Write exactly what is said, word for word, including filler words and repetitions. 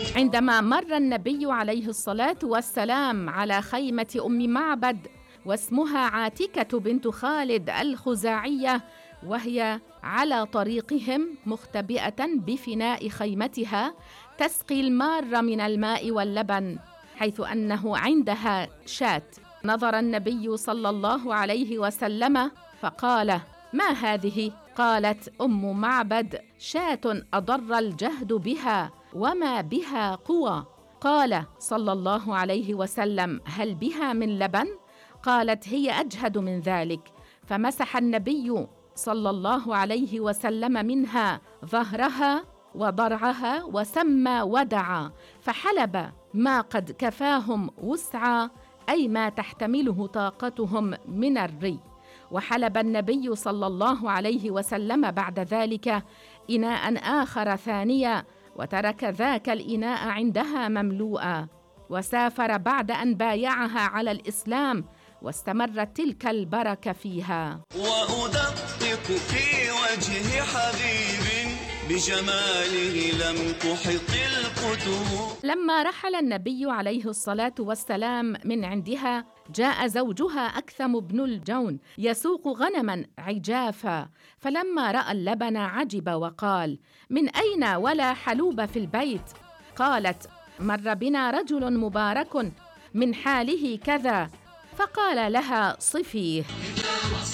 عندما مر النبي عليه الصلاة والسلام على خيمة أم معبد واسمها عاتكة بنت خالد الخزاعية، وهي على طريقهم مختبئة بفناء خيمتها تسقي المار من الماء واللبن، حيث أنه عندها شاة، نظر النبي صلى الله عليه وسلم فقال: ما هذه؟ قالت أم معبد: شاة أضر الجهد بها وما بها قوى. قال صلى الله عليه وسلم: هل بها من لبن؟ قالت: هي أجهد من ذلك. فمسح النبي صلى الله عليه وسلم منها ظهرها وضرعها وسمى ودعا، فحلب ما قد كفاهم وسعا، أي ما تحتمله طاقتهم من الري. وحلب النبي صلى الله عليه وسلم بعد ذلك إناء آخر ثانية، وترك ذاك الإناء عندها مملوءا، وسافر بعد أن بايعها على الإسلام، واستمرت تلك البركة فيها. وأدقق في وجه حبيب بجماله لم تحط القدور. لما رحل النبي عليه الصلاة والسلام من عندها، جاء زوجها أكثم بن الجون يسوق غنما عجافا، فلما رأى اللبن عجب وقال: من أين ولا حلوب في البيت؟ قالت: مر بنا رجل مبارك من حاله كذا. فقال لها: صفيه.